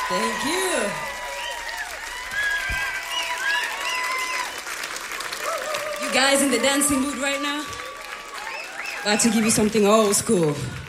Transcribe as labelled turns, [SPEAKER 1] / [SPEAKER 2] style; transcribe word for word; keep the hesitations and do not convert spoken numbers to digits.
[SPEAKER 1] Thank you. You guys in the dancing mood right now? Got to give you something old school.